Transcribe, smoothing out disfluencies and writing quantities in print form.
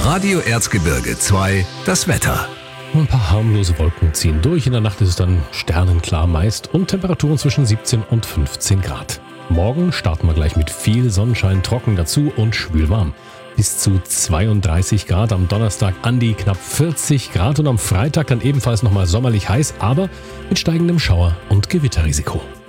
Radio Erzgebirge 2, das Wetter. Ein paar harmlose Wolken ziehen durch. In der Nacht ist es dann sternenklar meist und Temperaturen zwischen 17 und 15 Grad. Morgen starten wir gleich mit viel Sonnenschein, trocken dazu und schwülwarm. Bis zu 32 Grad am Donnerstag an die knapp 40 Grad und am Freitag dann ebenfalls nochmal sommerlich heiß, aber mit steigendem Schauer- und Gewitterrisiko.